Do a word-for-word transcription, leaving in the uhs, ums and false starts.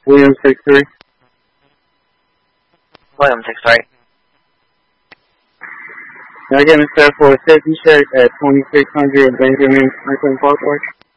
William six three. William six three. Can I get Mister for a safety check at twenty-six hundred Benjamin Franklin Parkway?